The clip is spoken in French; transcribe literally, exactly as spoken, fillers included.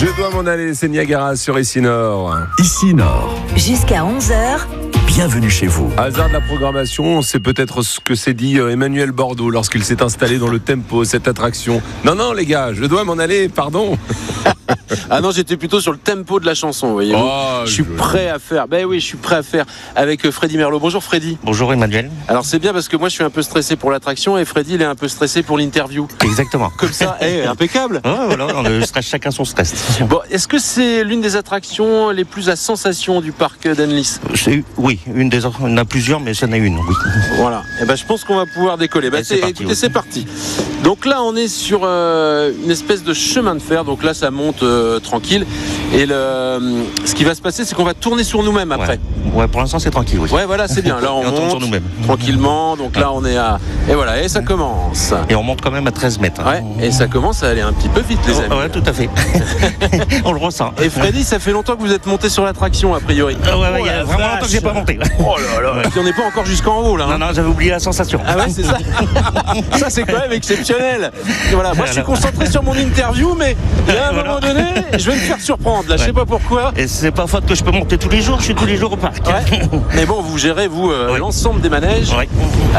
Je dois m'en aller, c'est Niagara sur Ici Nord. Ici Nord. Jusqu'à onze heures. Bienvenue chez vous. Hasard de la programmation, c'est peut-être ce que s'est dit Emmanuel Bordeaux lorsqu'il s'est installé dans le tempo, cette attraction. Non, non, les gars, je dois m'en aller, pardon. Ah non, j'étais plutôt sur le tempo de la chanson, voyez-vous. Oh, je suis je... prêt à faire. Ben oui, je suis prêt à faire avec Freddy Merlot. Bonjour Freddy. Bonjour Emmanuel. Alors c'est bien parce que moi je suis un peu stressé pour l'attraction et Freddy il est un peu stressé pour l'interview. Exactement. Comme ça, hey, impeccable. Ouais, voilà, on le stress, chacun son stress. Bon, est-ce que c'est l'une des attractions les plus à sensation du parc d'Annelis? C'est, oui, une des autres, il y en a plusieurs, mais c'en est une, oui. Voilà. Et ben je pense qu'on va pouvoir décoller. Ben, c'est c'est, parti, écoutez, oui. c'est parti. Donc là, on est sur euh, une espèce de chemin de fer. Donc là, ça monte euh, tranquille. Et le, ce qui va se passer, c'est qu'on va tourner sur nous-mêmes après. Ouais, ouais pour l'instant, c'est tranquille, oui. Ouais, voilà, c'est bien. Là, on, Et on tourne monte sur nous-mêmes. tranquillement. Donc là, on est à. Et voilà, et ça commence. Et on monte quand même à treize mètres. Ouais, et ça commence à aller un petit peu vite, les amis. Ouais, tout à fait. On le ressent. Et Freddy, ça fait longtemps que vous êtes monté sur l'attraction, a priori. Ah ouais, ouais, Oh il y a la vraiment vache. longtemps que j'ai pas monté. Oh là là. Et puis on n'est pas encore jusqu'en haut, là. hein. Non, non, j'avais oublié la sensation. Ah ouais, c'est ça. Ça, c'est quand même exceptionnel. Et voilà, moi, je suis concentré sur mon interview, mais il y a un Voilà. moment donné, je vais me faire surprendre. Là, je sais Ouais. pas pourquoi. Et c'est pas faute que je peux monter tous les jours, je suis tous les jours au parc. Ouais. Mais bon, vous gérez, vous, euh, Ouais. l'ensemble des manèges. Ouais.